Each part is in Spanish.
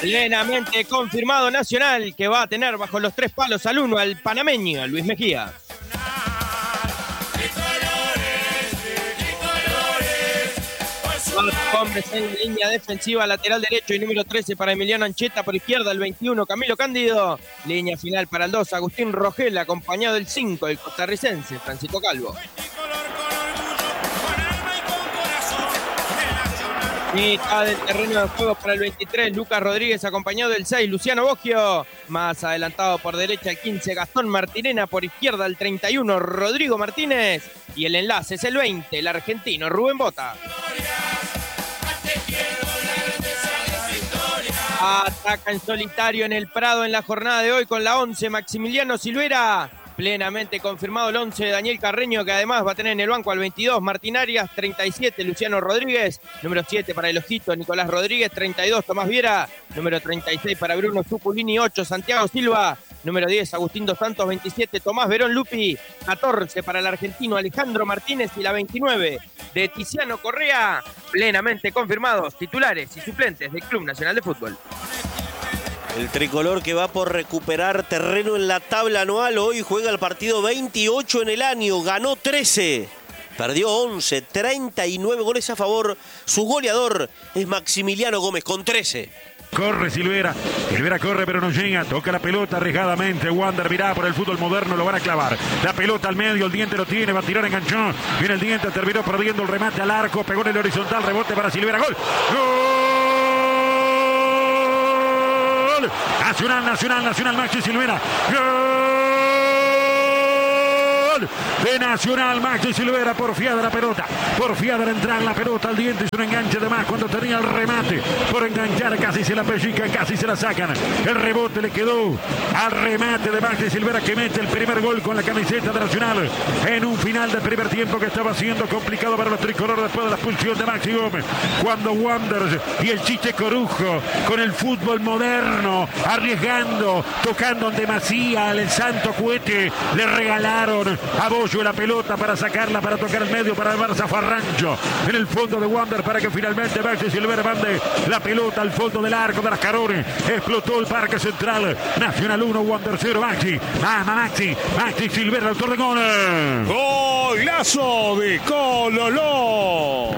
Plenamente confirmado Nacional, que va a tener bajo los 3 palos al 1 al panameño Luis Mejía. Hombres en la línea defensiva, lateral derecho y número 13 para Emiliano Ancheta, por izquierda el 21 Camilo Cándido, línea final para el 2 Agustín Rogel, acompañado del 5 el costarricense Francisco Calvo. Mitad del terreno de juego para el 23 Lucas Rodríguez, acompañado del 6 Luciano Boggio, más adelantado por derecha el 15 Gastón Martirena, por izquierda el 31 Rodrigo Martínez y el enlace es el 20 el argentino Rubén Bota. Ataca en solitario en el Prado en la jornada de hoy con la 11 Maximiliano Silvera. Plenamente confirmado el 11 de Daniel Carreño, que además va a tener en el banco al 22 Martín Arias, 37 Luciano Rodríguez, número 7 para el ojito Nicolás Rodríguez, 32 Tomás Viera, número 36 para Bruno Zuculini, 8 Santiago Silva, número 10 Agustín Dos Santos, 27 Tomás Verón Lupi, 14 para el argentino Alejandro Martínez y la 29 de Tiziano Correa. Plenamente confirmados titulares y suplentes del Club Nacional de Fútbol. El tricolor que va por recuperar terreno en la tabla anual. Hoy juega el partido 28 en el año. Ganó 13. Perdió 11. 39 goles a favor. Su goleador es Maximiliano Gómez con 13. Corre Silvera. Silvera corre pero no llega. Toca la pelota arriesgadamente. Wander mirá por el fútbol moderno. Lo van a clavar. La pelota al medio. El Diente lo tiene. Va a tirar, enganchó. Viene el Diente. Terminó perdiendo el remate al arco. Pegó en el horizontal. Rebote para Silvera. Gol. ¡Gol! Nacional, Maxi Silvera. ¡Gol! De Nacional, Maxi Silvera, porfiada la pelota. Porfiada la entrar la pelota al Diente. Es un enganche de más cuando tenía el remate. Por enganchar casi se la pellican, casi se la sacan. El rebote le quedó al remate de Maxi Silvera, que mete el primer gol con la camiseta de Nacional. En un final de primer tiempo que estaba siendo complicado para los tricolores después de la expulsión de Maxi Gómez. Cuando Wanderers y el Chiche Corujo, con el fútbol moderno, arriesgando, tocando en demasía al Santo Cohete, le regalaron a Bollo la pelota para sacarla, para tocar el medio, para el Zafarrancho en el fondo de Wander, para que finalmente Maxi Silvera mande la pelota al fondo del arco de las Carones. Explotó el Parque Central. Nacional 1, Wander 0. Maxi Silvera, autor de gol. Golazo de Cololó.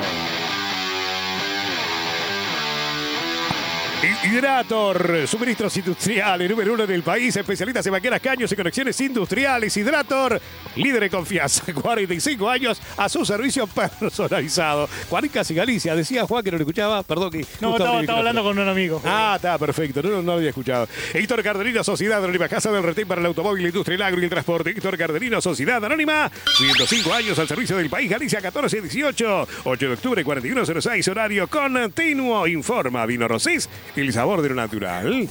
Hidrator, suministros industriales, número 1 del país, especialistas en maqueras, caños y conexiones industriales. Hidrator, líder de confianza, 45 años a su servicio personalizado. Cuaricas y Galicia, decía Juan que no lo escuchaba, perdón que... No, estaba hablando con un amigo. Ah, está perfecto, no lo había escuchado. Héctor Cardenino, Sociedad Anónima, Casa del Retén para el automóvil, la industria, el agro y el transporte. Héctor Cardenino, Sociedad Anónima, 105 años al servicio del país, Galicia 1418, 8 de octubre 4106, horario continuo. Informa Vino Rosés, el sabor de lo natural.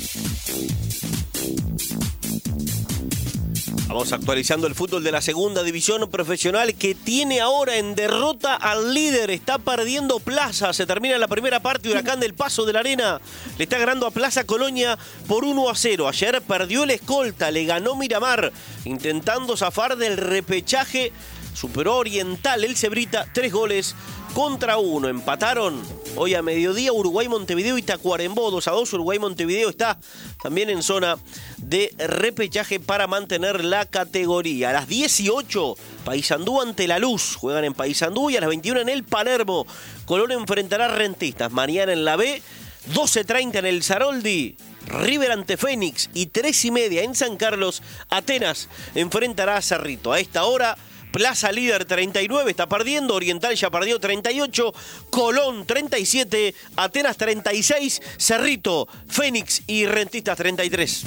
Vamos actualizando el fútbol de la segunda división profesional, que tiene ahora en derrota al líder. Está perdiendo Plaza. Se termina la primera parte. Huracán del Paso de la Arena le está ganando a Plaza Colonia por 1-0. Ayer perdió el escolta. Le ganó Miramar intentando zafar del repechaje. Superó Oriental el Cebrita 3-1. Empataron hoy a mediodía Uruguay-Montevideo y Tacuarembó 2-2. Uruguay-Montevideo está también en zona de repechaje para mantener la categoría. A las 18, Paysandú ante La Luz. Juegan en Paysandú y a las 21 en el Palermo. Colón enfrentará a Rentistas. Mañana en la B, 12:30 en el Saroldi, River ante Fénix. Y 3:30 en San Carlos, Atenas enfrentará a Cerrito. A esta hora, Plaza líder 39, está perdiendo. Oriental ya perdió 38. Colón 37. Atenas 36. Cerrito, Fénix y Rentistas 33.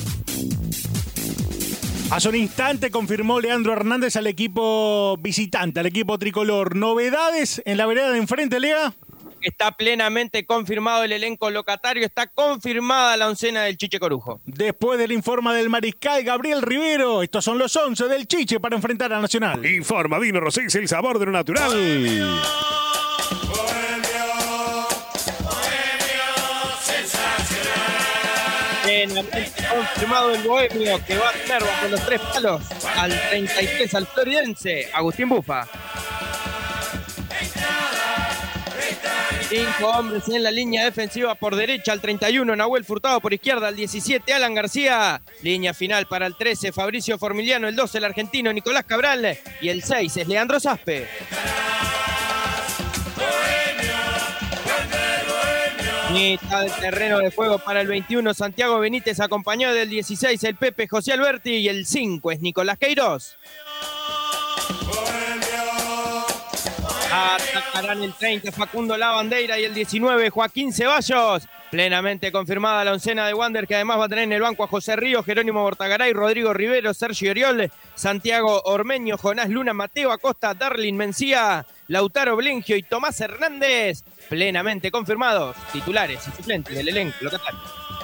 Hace un instante confirmó Leandro Hernández al equipo visitante, al equipo tricolor. ¿Novedades en la vereda de enfrente, Lea? Está plenamente confirmado el elenco locatario, está confirmada la oncena del Chiche Corujo. Después del informe del mariscal Gabriel Rivero, estos son los 11 del Chiche para enfrentar a Nacional. Informa Vino Rosés, el sabor de lo natural. Plenamente confirmado el bohemio, que va a tener bajo los 3 palos al 33 al floridense Agustín Bufa. 5 hombres en la línea defensiva por derecha al 31, Nahuel Furtado por izquierda al 17, Alan García. Línea final para el 13, Fabricio Formiliano, el 12, el argentino Nicolás Cabral y el 6 es Leandro Saspe. Mitad del terreno de juego para el 21, Santiago Benítez, acompañado del 16, el Pepe José Alberti y el 5 es Nicolás Queiroz. Atacarán el 30, Facundo Lavandeira y el 19, Joaquín Ceballos. Plenamente confirmada la oncena de Wander, que además va a tener en el banco a José Ríos, Jerónimo Bortagaray, Rodrigo Rivero, Sergio Oriol, Santiago Ormeño, Jonás Luna, Mateo Acosta, Darlin Mencía, Lautaro Blengio y Tomás Hernández. Plenamente confirmados, titulares y suplentes del elenco locatario.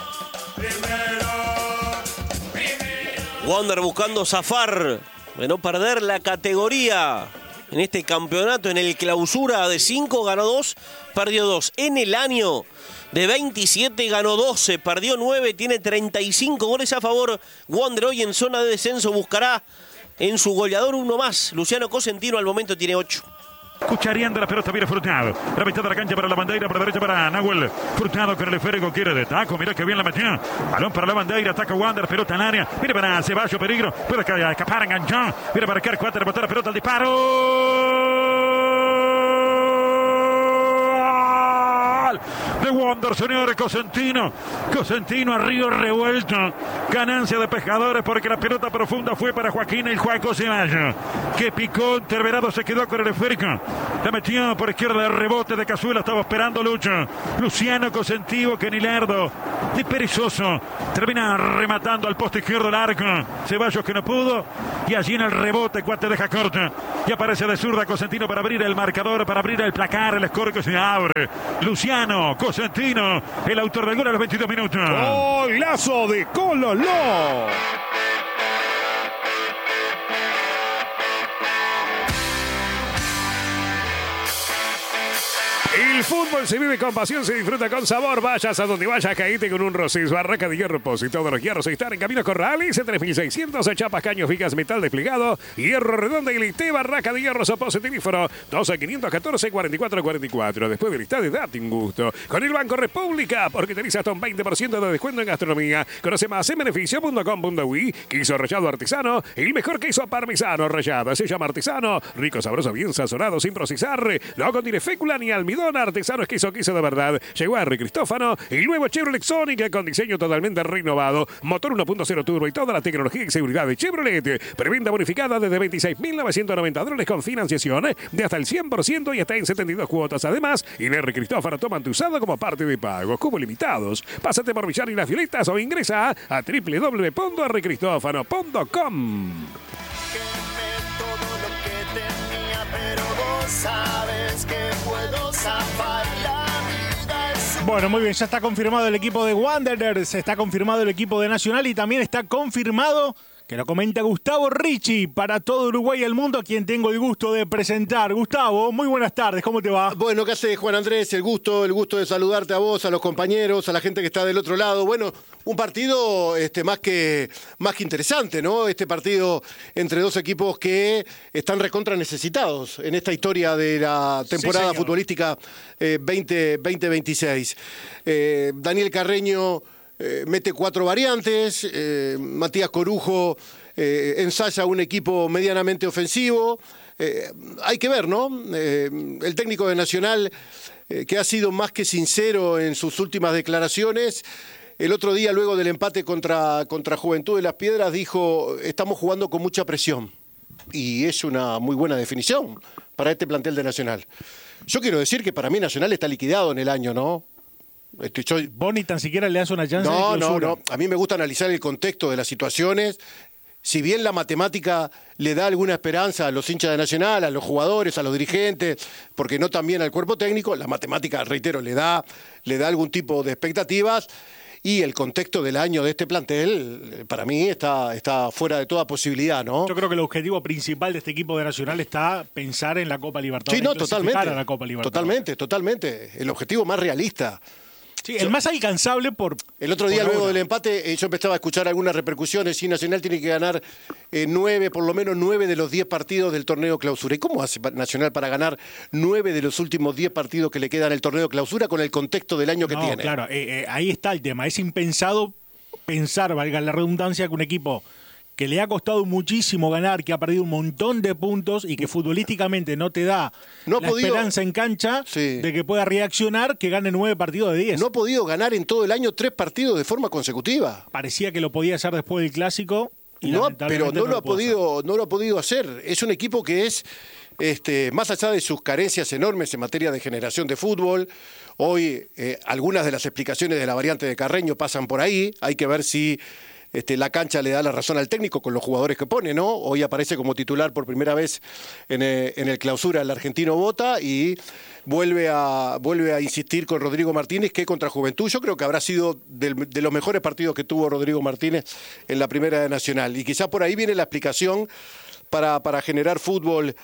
Wander buscando zafar de no perder la categoría en este campeonato. En el clausura de 5 ganó 2, perdió 2. En el año de 27 ganó 12, perdió 9, tiene 35 goles a favor. Wander hoy en zona de descenso buscará en su goleador uno más. Luciano Cosentino al momento tiene 8. Cuchareando la pelota, viene Furtado. La mitad de la cancha para la bandera, para la derecha para Nahuel. Furtado con el esférico, quiere de taco. Mira que bien la metió. Balón para la bandera, ataca Wander, pelota al área. Viene para Ceballos, peligro. Puede escapar, enganchó. Viene para Kerr, cuatro, botar la pelota, el disparo. De Wander, señores, Cosentino a río revuelto, ganancia de pescadores porque la pelota profunda fue para Joaquín el Juaco Ceballos, que picó, Terverado se quedó con el esférico, la metió por izquierda de rebote de Cazuela, estaba esperando Lucho, Luciano Cosentino, que ni lerdo, de perezoso, termina rematando al poste izquierdo del arco, Ceballos que no pudo, y allí en el rebote Cuate deja corta, y aparece de zurda Cosentino para abrir el marcador, para abrir el placar, el score que se abre, Luciano Cosentino, el autor del gol a los 22 minutos. Golazo de Cololó. El fútbol se vive con pasión, se disfruta con sabor. Vayas a donde vayas, caíte con un Rosés, Barraca de Hierro Pozo. Y todos los hierros están en Camino Corrales, 3600, chapas, caños, vigas, metal desplegado, hierro redondo y lité, Barraca de Hierro Soposo, teléfono 12-514-4444. Después del estadio, date un gusto. Con el Banco República, porque tenés hasta un 20% de descuento en gastronomía. Conoce más en beneficio.com.uy. Queso rallado artesano, el mejor queso parmesano rallado. Se llama artesano, rico, sabroso, bien sazonado, sin procesar. No contiene fécula ni almidón. Artesano es queso de verdad. Llegó a R. Cristófano, el nuevo Chevrolet Sonic con diseño totalmente renovado, motor 1.0 turbo y toda la tecnología y seguridad de Chevrolet. Preventa bonificada desde $26.990 con financiación de hasta el 100% y hasta en 72 cuotas. Además, en R. Cristófano toman tu usado como parte de pago. Cubos limitados. Pásate por Villar y Las Violetas o ingresa a www.rcristófano.com. Sabes que puedo zafar la vida. Bueno, muy bien, ya está confirmado el equipo de Wanderers, está confirmado el equipo de Nacional y también está confirmado, que lo comenta Gustavo Ricci, para todo Uruguay y el mundo, a quien tengo el gusto de presentar. Gustavo, muy buenas tardes, ¿cómo te va? Bueno, ¿qué haces, Juan Andrés? El gusto de saludarte a vos, a los compañeros, a la gente que está del otro lado. Bueno, un partido más que interesante, ¿no? Este partido entre dos equipos que están recontra necesitados en esta historia de la temporada futbolística 2026. Daniel Carreño mete 4 variantes, Matías Corujo ensaya un equipo medianamente ofensivo. Hay que ver, ¿no? El técnico de Nacional, que ha sido más que sincero en sus últimas declaraciones, el otro día, luego del empate contra Juventud de Las Piedras, dijo: estamos jugando con mucha presión. Y es una muy buena definición para este plantel de Nacional. Yo quiero decir que para mí Nacional está liquidado en el año, ¿no? Vos ni tan siquiera le das una chance de clausura. No. A mí me gusta analizar el contexto de las situaciones. Si bien la matemática le da alguna esperanza a los hinchas de Nacional, a los jugadores, a los dirigentes, porque no también al cuerpo técnico, la matemática, reitero, le da algún tipo de expectativas. Y el contexto del año de este plantel, para mí, está fuera de toda posibilidad, ¿no? Yo creo que el objetivo principal de este equipo de Nacional está pensar en la Copa Libertadores. Sí, no, totalmente. A la Copa Libertadores. Totalmente. El objetivo más realista. Sí, el más alcanzable por... El otro día, por luego ahora. del empate, yo empezaba a escuchar algunas repercusiones. Sí, Nacional tiene que ganar 9, por lo menos 9 de los 10 partidos del torneo clausura. ¿Y cómo hace Nacional para ganar 9 de los últimos 10 partidos que le quedan en el torneo clausura con el contexto del año que No, tiene? claro, ahí está el tema. Es impensado pensar, valga la redundancia, que un equipo que le ha costado muchísimo ganar, que ha perdido un montón de puntos y que futbolísticamente no te da No ha la podido- esperanza en cancha Sí. de que pueda reaccionar, que gane 9 partidos de 10. No ha podido ganar en todo el año 3 partidos de forma consecutiva. Parecía que lo podía hacer después del Clásico. Y No, lamentablemente pero no lo ha pudo hacer. podido, no lo ha podido hacer. Es un equipo que es, más allá de sus carencias enormes en materia de generación de fútbol, hoy algunas de las explicaciones de la variante de Carreño pasan por ahí. Hay que ver si la cancha le da la razón al técnico con los jugadores que pone, ¿no? Hoy aparece como titular por primera vez en el clausura el argentino Bota y vuelve a insistir con Rodrigo Martínez, que contra Juventud yo creo que habrá sido de los mejores partidos que tuvo Rodrigo Martínez en la Primera de Nacional. Y quizá por ahí viene la explicación para generar fútbol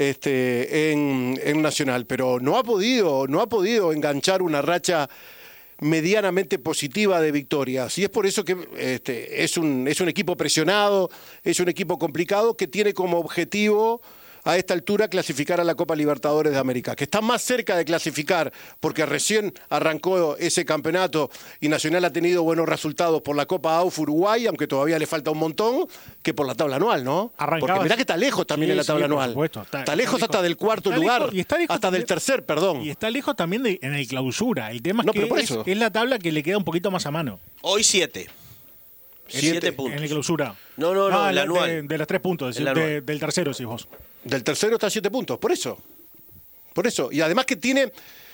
en Nacional. Pero no ha podido enganchar una racha medianamente positiva de victorias. Y es por eso que es un equipo presionado, es un equipo complicado que tiene como objetivo a esta altura clasificar a la Copa Libertadores de América, que está más cerca de clasificar porque recién arrancó ese campeonato y Nacional ha tenido buenos resultados por la Copa AUF Uruguay, aunque todavía le falta un montón, que por la tabla anual, ¿no? Arrancaba- Porque mirá que está lejos también Sí, en la tabla sí, por anual. supuesto. Está lejos hasta del cuarto Está lugar, lejos- y está lejos hasta del también- tercer, perdón. Y está lejos también en el Clausura. El tema es No, que pero por eso. es la tabla que le queda un poquito más a mano. Hoy 7. 7 En puntos. el Clausura. No, el la- anual. de los 3 puntos, El anual. del tercero, decís vos. Del tercero está a 7 puntos, por eso. Por eso. Y además que tiene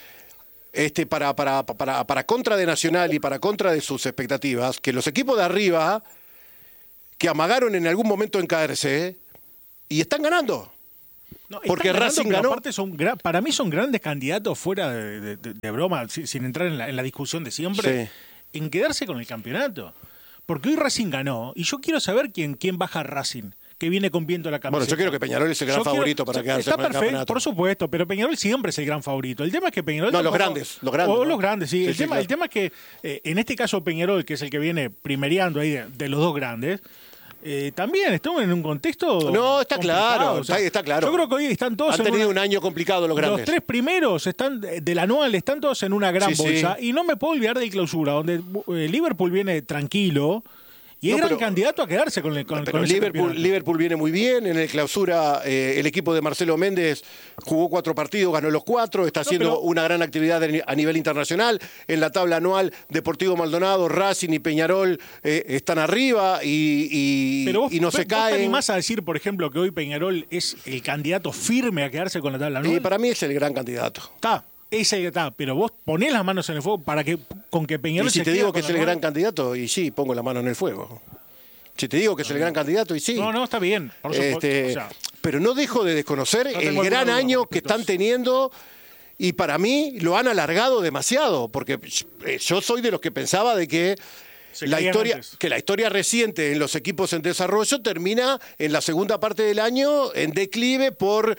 para contra de Nacional y para contra de sus expectativas, que los equipos de arriba que amagaron en algún momento en caerse y están ganando. No, Porque están ganando, Racing pero ganó. aparte para mí son grandes candidatos fuera de broma, sin entrar en la discusión de siempre, en quedarse con el campeonato. Porque hoy Racing ganó y yo quiero saber quién baja a Racing, que viene con viento la camiseta. Bueno, yo creo que Peñarol es el gran favorito para quedarse está con el perfecto, campeonato. por supuesto, pero Peñarol siempre es el gran favorito. El tema es que Peñarol... No, los tampoco- grandes, O ¿no? los grandes, sí. Sí, El sí, tema es que en este caso Peñarol, que es el que viene primereando ahí de los dos grandes, también estamos en un contexto... No, está complicado. claro, O sea, está claro. Yo creo que hoy están todos Han en tenido una- un año complicado los Los grandes. 3 primeros están del anual, están todos en una gran Sí, bolsa. sí. Y no me puedo olvidar del Clausura, donde Liverpool viene tranquilo y es No, gran pero- candidato a quedarse con Pero ese Liverpool, campeonato. Liverpool viene muy bien. En el clausura, el equipo de Marcelo Méndez jugó 4 partidos, ganó los 4, está haciendo pero- una gran actividad a nivel internacional. En la tabla anual, Deportivo Maldonado, Racing y Peñarol están arriba y Pero vos, no se ¿vos te caen. animás a decir, por ejemplo, que hoy Peñarol es el candidato firme a quedarse con la tabla anual? Y para mí es el gran candidato. Está, ese está, pero vos ponés las manos en el fuego para que con que Peñarol Y si se te quede digo que con es la el gran anual. candidato, y sí, pongo la mano en el fuego. Si te digo que es el gran candidato, y sí. No, está bien. Por supuesto, o sea, Pero no dejo de desconocer No el tengo gran ninguna duda año respecto que a están eso. teniendo y para mí lo han alargado demasiado, porque yo soy de los que pensaba de que Se caían antes. la historia reciente en los equipos en desarrollo termina en la segunda parte del año en declive por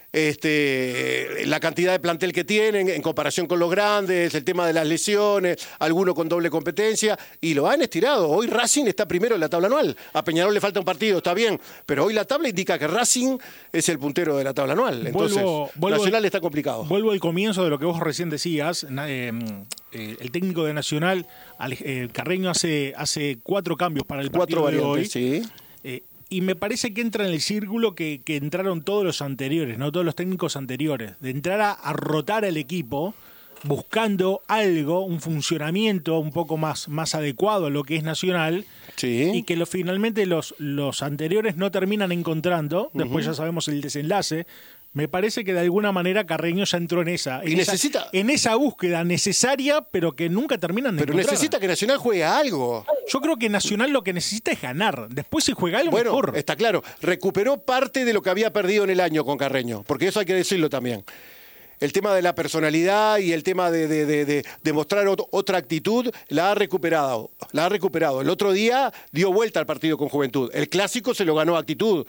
la cantidad de plantel que tienen en comparación con los grandes, el tema de las lesiones, alguno con doble competencia, y lo han estirado. Hoy Racing está primero en la tabla anual. A Peñarol le falta un partido, está bien, pero hoy la tabla indica que Racing es el puntero de la tabla anual. Entonces, Nacional está complicado. Vuelvo al comienzo de lo que vos recién decías. El técnico de Nacional, Carreño, hace 4 cambios para el 4 partido de hoy. variantes, sí. Y me parece que entra en el círculo que entraron todos los anteriores, ¿no? Todos los técnicos anteriores, de entrar a rotar al equipo buscando algo, un funcionamiento un poco más adecuado a lo que es Nacional, Sí. y que finalmente los anteriores no terminan encontrando. Después ya sabemos el desenlace. Me parece que de alguna manera Carreño ya entró en esa búsqueda necesaria, pero que nunca terminan de Pero encontrar. necesita que Nacional juegue a algo. Yo creo que Nacional lo que necesita es ganar. Después si juega algo Bueno, mejor. está claro. Recuperó parte de lo que había perdido en el año con Carreño, porque eso hay que decirlo también. El tema de la personalidad y el tema de mostrar otra actitud la ha recuperado. La ha recuperado. El otro día dio vuelta al partido con Juventud. El clásico se lo ganó a actitud.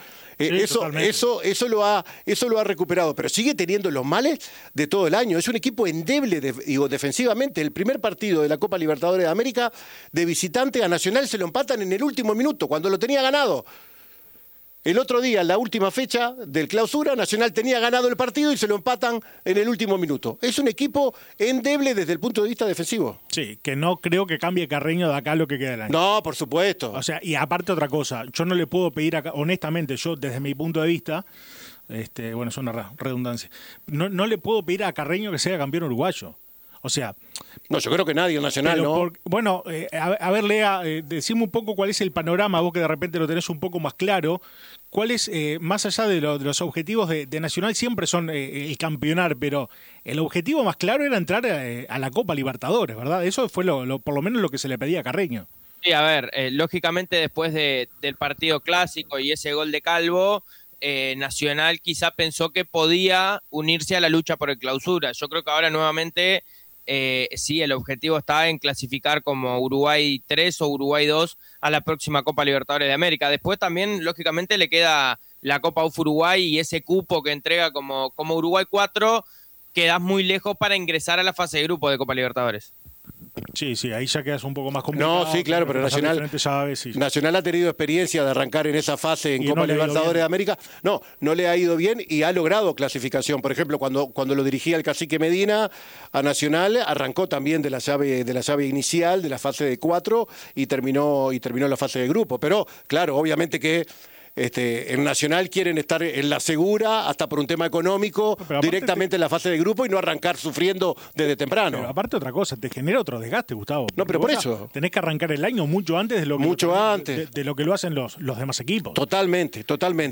Eso lo ha recuperado, pero sigue teniendo los males de todo el año. Es un equipo endeble, defensivamente. El primer partido de la Copa Libertadores de América, de visitante a Nacional, se lo empatan en el último minuto, cuando lo tenía ganado. El otro día, en la última fecha del clausura, Nacional tenía ganado el partido y se lo empatan en el último minuto. Es un equipo endeble desde el punto de vista defensivo. Sí, que no creo que cambie Carreño de acá lo que queda del año. No, por supuesto. O sea, y aparte otra cosa, yo no le puedo pedir acá, honestamente, yo desde mi punto de vista, bueno, es una redundancia, no le puedo pedir a Carreño que sea campeón uruguayo. O sea... No, yo creo que nadie en Nacional, ¿no? Bueno, a ver, Lea, decime un poco cuál es el panorama, vos que de repente lo tenés un poco más claro. ¿Cuál es, más allá de los objetivos de Nacional, siempre son el campeonar, pero el objetivo más claro era entrar a la Copa Libertadores, ¿verdad? Eso fue por lo menos lo que se le pedía a Carreño. Sí, a ver, lógicamente después del partido clásico y ese gol de Calvo, Nacional quizá pensó que podía unirse a la lucha por el clausura. Yo creo que ahora nuevamente... sí, el objetivo está en clasificar como Uruguay 3 o Uruguay 2 a la próxima Copa Libertadores de América. Después también, lógicamente, le queda la Copa UF Uruguay y ese cupo que entrega como Uruguay 4, quedas muy lejos para ingresar a la fase de grupo de Copa Libertadores. Sí, ahí ya quedas un poco más complicado. No, sí, claro, pero Nacional ha tenido experiencia de arrancar en esa fase en Copa Libertadores de América. No le ha ido bien y ha logrado clasificación. Por ejemplo, cuando lo dirigía el cacique Medina a Nacional, arrancó también de la llave inicial, de la fase de 4 y terminó la fase de grupo. Pero, claro, obviamente que en Nacional quieren estar en la segura, hasta por un tema económico, directamente en la fase de grupo y no arrancar sufriendo desde temprano. Pero aparte otra cosa, te genera otro desgaste, Gustavo. No, pero por eso. Tenés que arrancar el año mucho antes de lo que, de lo que lo hacen los demás equipos. Totalmente.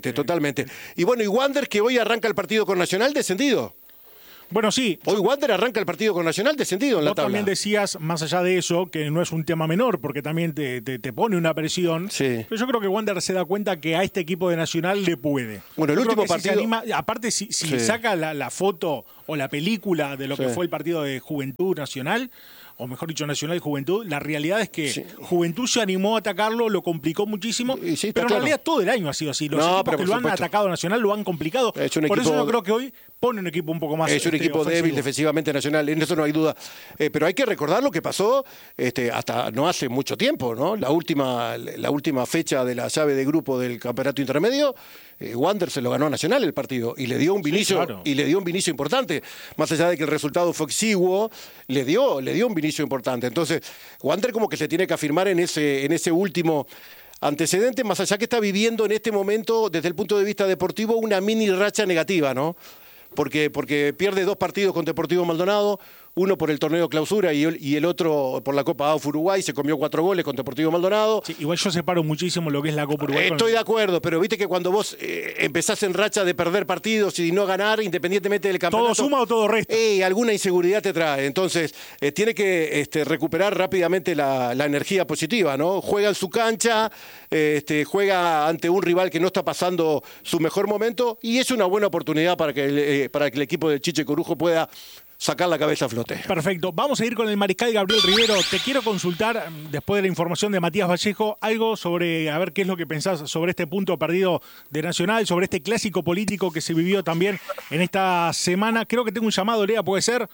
Y bueno, y Wander, que hoy arranca el partido con Nacional, descendido. Bueno, sí. Hoy Wander arranca el partido con Nacional descendido en la tabla. Vos también decías, más allá de eso, que no es un tema menor, porque también te pone una presión. Sí. Pero yo creo que Wander se da cuenta que a este equipo de Nacional le puede. Bueno, el último partido... Si se anima, aparte, si saca la foto o la película de lo que fue el partido de Juventud Nacional, o mejor dicho, Nacional y Juventud, la realidad es que Juventud se animó a atacarlo, lo complicó muchísimo, pero en realidad todo el año ha sido así. Los equipos que lo han atacado a Nacional lo han complicado. Por eso yo creo que hoy pone un equipo un poco más es un equipo ofensivo. débil defensivamente Nacional, en eso no hay duda. Pero hay que recordar lo que pasó hasta no hace mucho tiempo, ¿no? La última fecha de la llave de grupo del campeonato intermedio, Wander se lo ganó a Nacional el partido y le dio un vinicio importante. Más allá de que el resultado fue exiguo, le dio un vinicio importante. Entonces, Wander como que se tiene que afirmar en ese último antecedente, más allá que está viviendo en este momento, desde el punto de vista deportivo, una mini racha negativa, ¿no? Porque pierde 2 partidos con Deportivo Maldonado, uno por el torneo clausura y el otro por la Copa AUF Uruguay, se comió 4 goles con Deportivo Maldonado. Sí, igual yo separo muchísimo lo que es la Copa Uruguay. Estoy de acuerdo, pero viste que cuando vos empezás en racha de perder partidos y no ganar, independientemente del campeonato... ¿Todo suma o todo resta? Alguna inseguridad te trae. Entonces, tiene que recuperar rápidamente la energía positiva, ¿no? Juega en su cancha, juega ante un rival que no está pasando su mejor momento y es una buena oportunidad para que el equipo del Chiche Corujo pueda sacar la cabeza a flote. Perfecto. Vamos a ir con el mariscal Gabriel Rivero. Te quiero consultar, después de la información de Matías Vallejo, algo sobre, a ver qué es lo que pensás sobre este punto perdido de Nacional, sobre este clásico político que se vivió también en esta semana. Creo que tengo un llamado, Lea, ¿puede ser?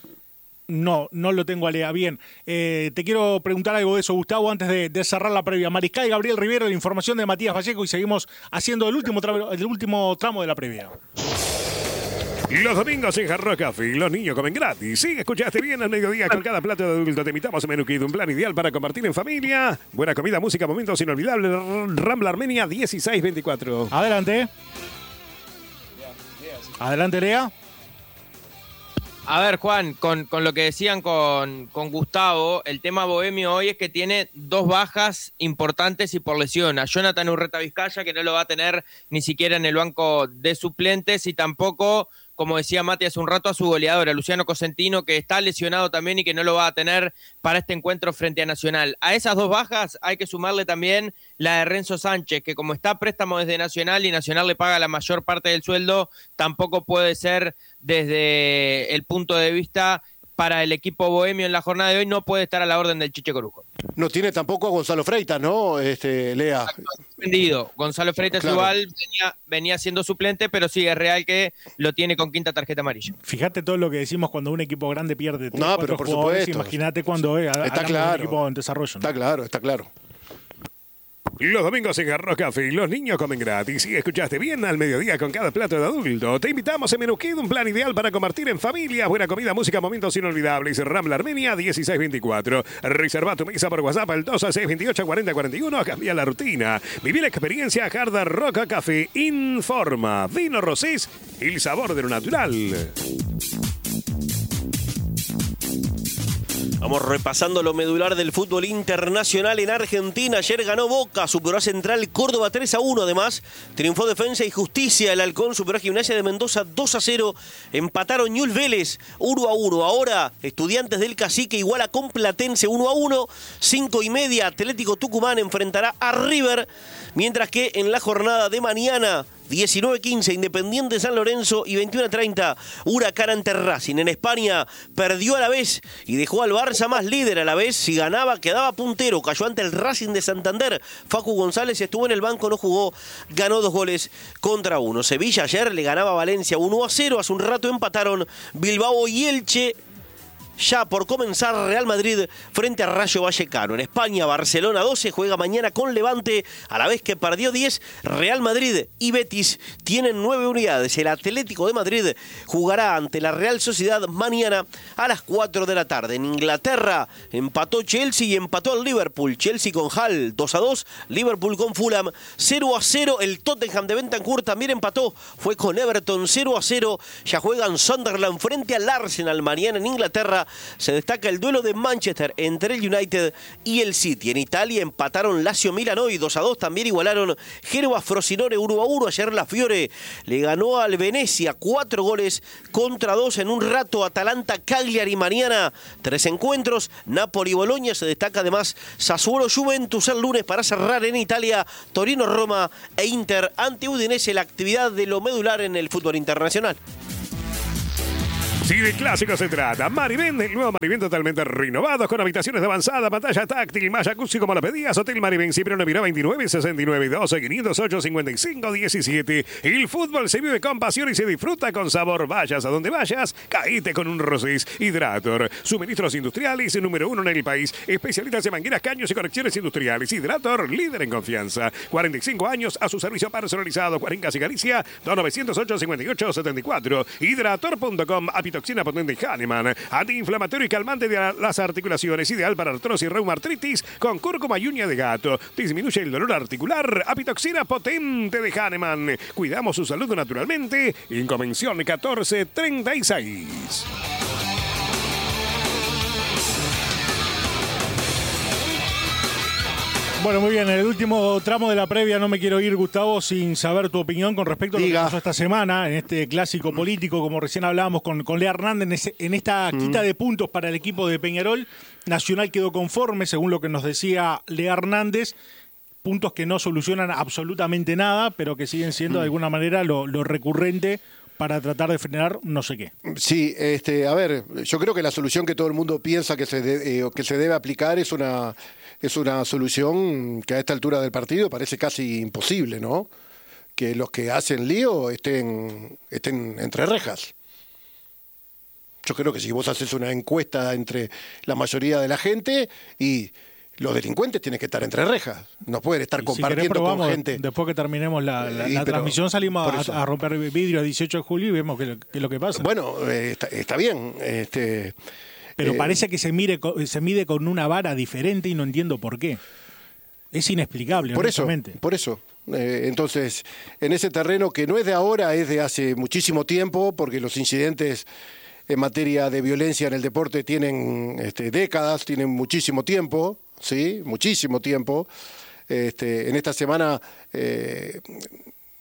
No lo tengo a Lea. Bien, te quiero preguntar algo de eso, Gustavo, antes de cerrar la previa. Mariscal Gabriel Rivero, la información de Matías Vallejo y seguimos haciendo el último tramo de la previa. Los domingos en Jarro Café, los niños comen gratis. Sí, escuchaste bien, al mediodía con cada plato de adulto te invitamos a Menú Kid, un plan ideal para compartir en familia. Buena comida, música, momentos inolvidables. Rambla Armenia 1624. Adelante. Adelante, Lea. A ver, Juan, con lo que decían con Gustavo, el tema bohemio hoy es que tiene 2 bajas importantes y por lesión. A Jonathan Urreta Vizcaya, que no lo va a tener ni siquiera en el banco de suplentes, y tampoco, como decía Mati hace un rato, a su goleador, a Luciano Cosentino, que está lesionado también y que no lo va a tener para este encuentro frente a Nacional. A esas 2 bajas hay que sumarle también la de Renzo Sánchez, que como está a préstamo desde Nacional y Nacional le paga la mayor parte del sueldo, tampoco puede ser desde el punto de vista para el equipo bohemio en la jornada de hoy no puede estar a la orden del Chiche Corujo. No tiene tampoco a Gonzalo Freitas, ¿no, Lea? Suspendido. Gonzalo Freitas Claro. igual venía siendo suplente, pero sí, es real que lo tiene con quinta tarjeta amarilla. Fíjate todo lo que decimos cuando un equipo grande pierde 3, No, 4 pero por jugadores. supuesto. Imagínate cuando Está un claro. equipo en desarrollo, ¿no? Está claro, está claro. Los domingos en Arroz Café, los niños comen gratis. Y escuchaste bien, al mediodía con cada plato de adulto. Te invitamos en Menú Kid, un plan ideal para compartir en familia. Buena comida, música, momentos inolvidables. Rambla Armenia, 1624. Reserva tu mesa por WhatsApp al 226284041. Cambia la rutina. Viví la experiencia Hard Rock Café. Informa. Vino Rosés, el sabor de lo natural. Vamos repasando lo medular del fútbol internacional en Argentina. Ayer ganó Boca, superó a Central Córdoba 3-1. Además, triunfó Defensa y Justicia. El Halcón superó a Gimnasia de Mendoza 2-0. Empataron Newell's Vélez 1-1. Ahora, Estudiantes del Cacique igual a con Platense 1-1. 5:30, Atlético Tucumán enfrentará a River. Mientras que en la jornada de mañana, 19:15, Independiente San Lorenzo y 21:30, Huracán ante Racing. En España perdió a la vez y dejó al Barça más líder. A la vez, si ganaba, quedaba puntero. Cayó ante el Racing de Santander. Facu González estuvo en el banco, no jugó, ganó 2-1. Sevilla ayer le ganaba a Valencia 1-0. Hace un rato empataron Bilbao y Elche. Ya por comenzar, Real Madrid frente a Rayo Vallecano. En España, Barcelona 12 juega mañana con Levante, a la vez que perdió 10. Real Madrid y Betis tienen 9 unidades. El Atlético de Madrid jugará ante la Real Sociedad mañana a las 4 de la tarde. En Inglaterra empató Chelsea y empató al Liverpool. Chelsea con Hull 2-2, Liverpool con Fulham 0-0. El Tottenham de Bentancur también empató, fue con Everton 0-0. Ya juegan Sunderland frente al Arsenal mañana en Inglaterra. Se destaca el duelo de Manchester entre el United y el City. En Italia empataron Lazio Milano y 2-2. También igualaron Genoa Frosinone 1-1. Ayer la Fiore le ganó al Venecia 4-2 en un rato. Atalanta Cagliari mañana 3 encuentros. Napoli Boloña. Se destaca además Sassuolo Juventus el lunes para cerrar en Italia. Torino Roma e Inter ante Udinese. La actividad de lo medular en el fútbol internacional. Si de clásicos se trata, Marivén, el nuevo Marivén totalmente renovado, con habitaciones de avanzada, pantalla táctil, más jacuzzi como lo pedías. Hotel Marivén, Cipriano Miró 29 69 12 508 55 17. El fútbol se vive con pasión y se disfruta con sabor. Vayas a donde vayas, caíte con un Rosés Hidrator. Suministros industriales, número 1 en el país. Especialistas en mangueras, caños y conexiones industriales. Hidrator, líder en confianza. 45 años a su servicio personalizado. Cuarencas y Galicia, 2908 58 74. Hidrator.com. Apitoxina potente Hahnemann, antiinflamatorio y calmante de las articulaciones, ideal para artrosis y reumatritis, con cúrcuma y uña de gato. Disminuye el dolor articular. Apitoxina potente de Hahnemann. Cuidamos su salud naturalmente. Inconvención 1436. Bueno, muy bien, en el último tramo de la previa no me quiero ir, Gustavo, sin saber tu opinión con respecto a lo que pasó esta semana, en este clásico político, como recién hablábamos con Lea Hernández, en esta quita de puntos para el equipo de Peñarol. Nacional quedó conforme, según lo que nos decía Lea Hernández, puntos que no solucionan absolutamente nada, pero que siguen siendo de alguna manera lo recurrente para tratar de frenar no sé qué. Sí, a ver, yo creo que la solución que todo el mundo piensa que se debe aplicar es una solución que a esta altura del partido parece casi imposible, ¿no? Que los que hacen lío estén entre rejas. Yo creo que si vos haces una encuesta entre la mayoría de la gente y los delincuentes tienen que estar entre rejas, no pueden estar compartiendo con gente. Después que terminemos la transmisión salimos a romper vidrio a 18 de julio y vemos qué es lo que pasa. Bueno, está bien. Pero parece que se mide con una vara diferente y no entiendo por qué. Es inexplicable, honestamente. Por eso. Entonces, en ese terreno que no es de ahora, es de hace muchísimo tiempo, porque los incidentes en materia de violencia en el deporte tienen décadas, tienen muchísimo tiempo, ¿sí? Muchísimo tiempo. En esta semana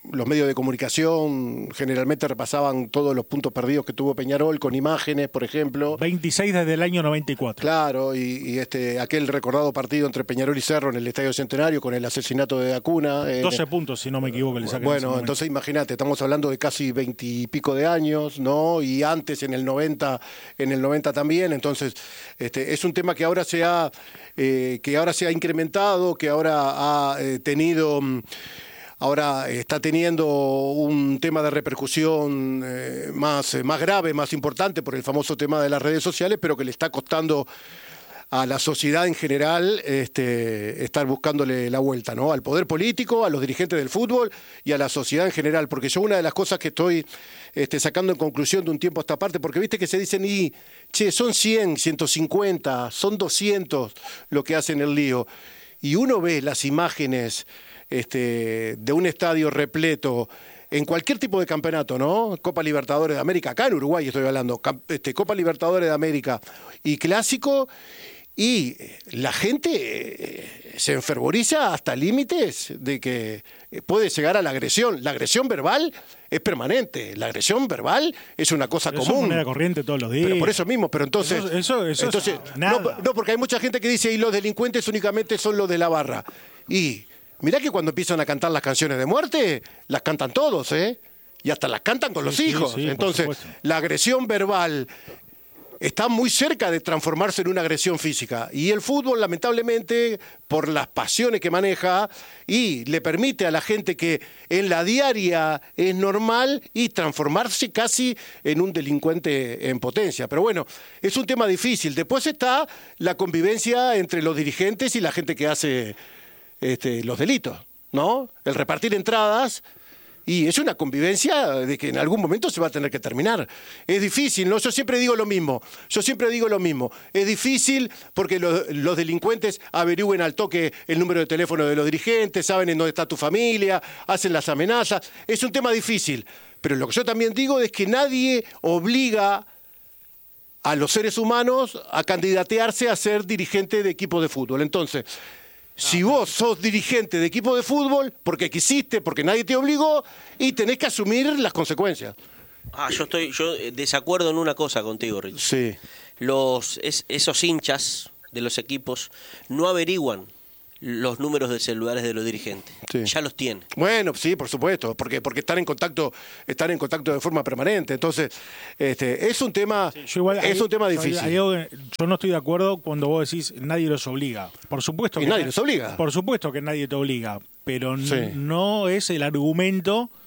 los medios de comunicación generalmente repasaban todos los puntos perdidos que tuvo Peñarol con imágenes, por ejemplo. 26 desde el año 94. Claro, y aquel recordado partido entre Peñarol y Cerro en el Estadio Centenario con el asesinato de Acuna. 12 puntos, si no me equivoco, le sacan. Bueno, entonces imagínate, estamos hablando de casi 20 y pico de años, ¿no? Y antes en el 90 también. Entonces, es un tema que ahora se ha incrementado, que ahora ha tenido. Ahora está teniendo un tema de repercusión más grave, más importante por el famoso tema de las redes sociales, pero que le está costando a la sociedad en general estar buscándole la vuelta, ¿no? Al poder político, a los dirigentes del fútbol y a la sociedad en general. Porque yo una de las cosas que estoy sacando en conclusión de un tiempo a esta parte, porque viste que se dicen, son 100, 150, son 200 lo que hacen el lío. Y uno ve las imágenes de un estadio repleto en cualquier tipo de campeonato, ¿no? Copa Libertadores de América, acá en Uruguay estoy hablando, Copa Libertadores de América y Clásico, y la gente se enfervoriza hasta límites de que puede llegar a la agresión. La agresión verbal es permanente, la agresión verbal es una cosa común. Eso es manera corriente todos los días. Pero por eso mismo, pero entonces... Entonces nada. No, porque hay mucha gente que dice, y los delincuentes únicamente son los de la barra. Y mirá que cuando empiezan a cantar las canciones de muerte, las cantan todos, ¿eh? Y hasta las cantan con los hijos. Sí, entonces, la agresión verbal está muy cerca de transformarse en una agresión física. Y el fútbol, lamentablemente, por las pasiones que maneja, y le permite a la gente que en la diaria es normal y transformarse casi en un delincuente en potencia. Pero bueno, es un tema difícil. Después está la convivencia entre los dirigentes y la gente que hace los delitos, ¿no? El repartir entradas. Y es una convivencia de que en algún momento se va a tener que terminar. Es difícil, ¿no? Yo siempre digo lo mismo. Es difícil porque los delincuentes averigüen al toque el número de teléfono de los dirigentes, saben en dónde está tu familia, hacen las amenazas. Es un tema difícil. Pero lo que yo también digo es que nadie obliga a los seres humanos a candidatearse a ser dirigente de equipo de fútbol. Entonces, si vos sos dirigente de equipo de fútbol, porque quisiste, porque nadie te obligó, y tenés que asumir las consecuencias. Yo desacuerdo en una cosa contigo, Rich. Sí. Esos hinchas de los equipos no averiguan los números de celulares de los dirigentes. Sí. Ya los tienen. Bueno, sí, por supuesto, porque están en contacto de forma permanente. Entonces, es un tema, un tema difícil. Yo no estoy de acuerdo cuando vos decís nadie los obliga. Por supuesto que nadie los obliga. Por supuesto que nadie te obliga, pero sí. no es el argumento